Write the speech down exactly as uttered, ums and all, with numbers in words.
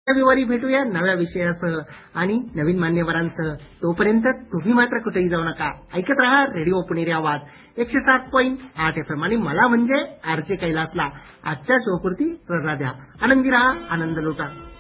रविवारी भेटूया नव्या विषयासह आणि नवीन मान्यवरांसह. तोपर्यंत तुम्ही मात्र कुठेही जाऊ नका. ऐकत रहा रेडिओ पुणेरी आवाज एकशे सात पॉईंट आठ एफ एम आणि मला म्हणजे आरचे कैलासला. आजच्या शोपुरती रजा द्या. आनंदी रहा, आनंद लुटा.